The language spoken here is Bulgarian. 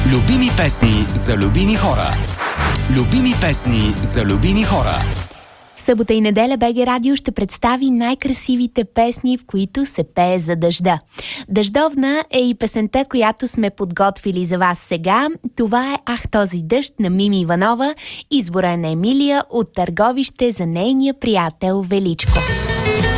Любими песни за любими хора. Любими песни за любими хора. В събота и неделя БГ Радио ще представи най-красивите песни, в които се пее за дъжда. Дъждовна е и песента, която сме подготвили за вас сега. Това е "Ах, този дъжд" на Мими Иванова. Избора е на Емилия от Търговище за нейния приятел Величко.